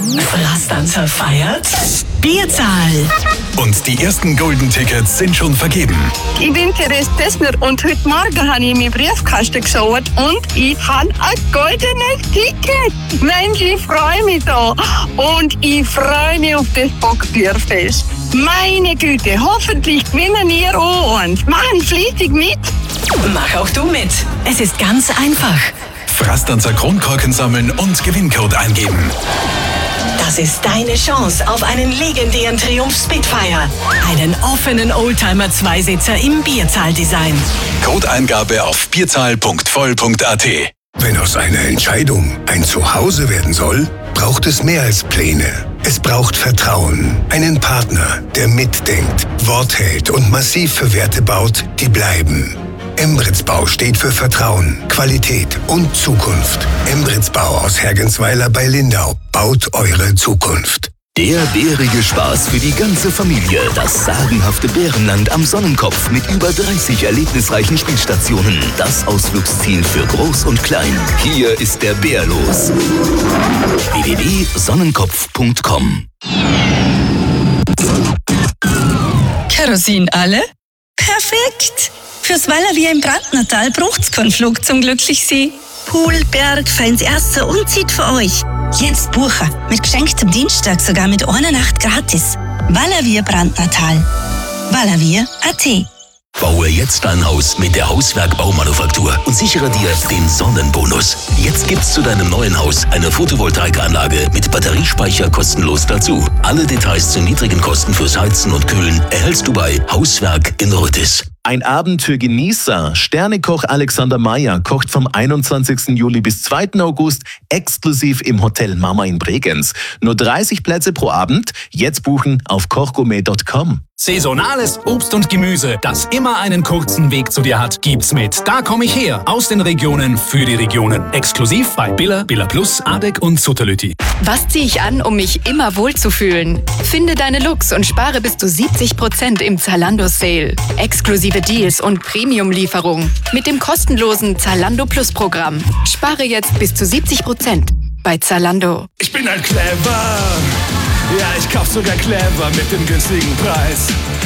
Rastanzer feiert Bierzahl. Und die ersten Golden Tickets sind schon vergeben. Ich bin Therese Dessner und heute Morgen habe ich in meinen Briefkasten geschaut und ich habe ein goldenes Ticket. Mensch, ich freue mich da. Und ich freue mich auf das Bockbierfest. Meine Güte, hoffentlich gewinnen ihr auch eins. Machen fleißig mit. Mach auch du mit. Es ist ganz einfach. Frastanzer Kronkorken sammeln und Gewinncode eingeben. Das ist deine Chance auf einen legendären Triumph Spitfire. Einen offenen Oldtimer Zweisitzer im Bierzahl-Design. Codeingabe auf bierzahl.voll.at. Wenn aus einer Entscheidung ein Zuhause werden soll, braucht es mehr als Pläne. Es braucht Vertrauen, einen Partner, der mitdenkt, Wort hält und massiv für Werte baut, die bleiben. Embrits Bau steht für Vertrauen, Qualität und Zukunft. Embrits Bau aus Hergensweiler bei Lindau baut eure Zukunft. Der bärige Spaß für die ganze Familie. Das sagenhafte Bärenland am Sonnenkopf mit über 30 erlebnisreichen Spielstationen. Das Ausflugsziel für Groß und Klein. Hier ist der Bär los. www.sonnenkopf.com. Kerosin alle? Perfekt! Fürs Wallavier im Brandnertal braucht's keinen Flug zum Glücklichsein. Pool, Berg, feins Essen und Zeit für euch. Jetzt buchen. Mit geschenktem Dienstag sogar mit einer Nacht gratis. Wallavier Brandnertal. Wallavier.at. Baue jetzt ein Haus mit der Hauswerk Baumanufaktur und sichere dir den Sonnenbonus. Jetzt gibt's zu deinem neuen Haus eine Photovoltaikanlage mit Batteriespeicher kostenlos dazu. Alle Details zu niedrigen Kosten fürs Heizen und Kühlen erhältst du bei Hauswerk in Rüttis. Ein Abend für Genießer. Sternekoch Alexander Meyer kocht vom 21. Juli bis 2. August exklusiv im Hotel Mama in Bregenz. Nur 30 Plätze pro Abend. Jetzt buchen auf kochgourmet.com. Saisonales Obst und Gemüse, das immer einen kurzen Weg zu dir hat, gibt's mit Da komm ich her. Aus den Regionen für die Regionen. Exklusiv bei Billa, Billa Plus, Adek und Sutterlütti. Was ziehe ich an, um mich immer wohlzufühlen? Finde deine Looks und spare bis zu 70% im Zalando Sale. Exklusive Deals und Premium-Lieferung mit dem kostenlosen Zalando Plus Programm. Spare jetzt bis zu 70% bei Zalando. Ich bin halt clever. Ja, ich kauf sogar clever mit dem günstigen Preis.